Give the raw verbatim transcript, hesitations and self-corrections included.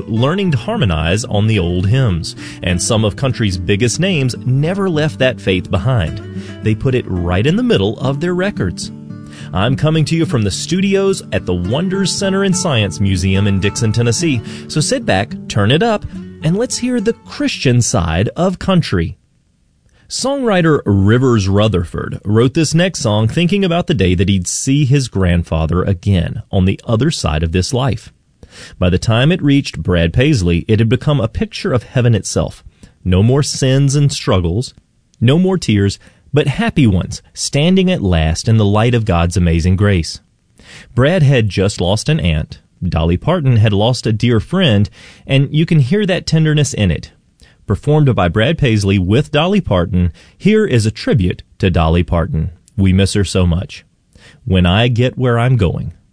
learning to harmonize on the old hymns, and some of country's biggest names never left that faith behind. They put it right in the middle of their records. I'm coming to you from the studios at the Wonders Center and Science Museum in Dixon, Tennessee. So sit back, turn it up, and let's hear the Christian side of country. Songwriter Rivers Rutherford wrote this next song thinking about the day that he'd see his grandfather again on the other side of this life. By the time it reached Brad Paisley, it had become a picture of heaven itself. No more sins and struggles, no more tears, but happy ones standing at last in the light of God's amazing grace. Brad had just lost an aunt. Dolly Parton had lost a dear friend, and you can hear that tenderness in it. Performed by Brad Paisley with Dolly Parton, here is a tribute to Dolly Parton. We miss her so much. When I Get Where I'm Going.